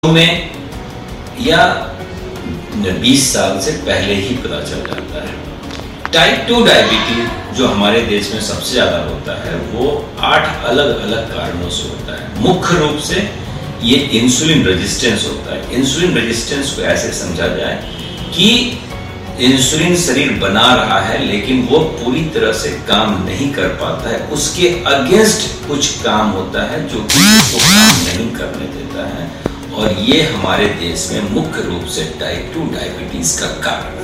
में या 20 साल से पहले ही पता चल जाता है। टाइप 2 डायबिटीज जो हमारे देश में सबसे ज़्यादा होता है वो 8 अलग अलग कारणों से होता है। मुख्य रूप से ये इंसुलिन रेजिस्टेंस होता है। इंसुलिन रेजिस्टेंस को ऐसे समझा जाए कि इंसुलिन शरीर बना रहा है लेकिन वो पूरी तरह से काम नहीं कर पाता है, उसके अगेंस्ट कुछ काम होता है जो कि उसको काम नहीं करने देता है, और ये हमारे देश में मुख्य रूप से टाइप 2 डायबिटीज का कारण है।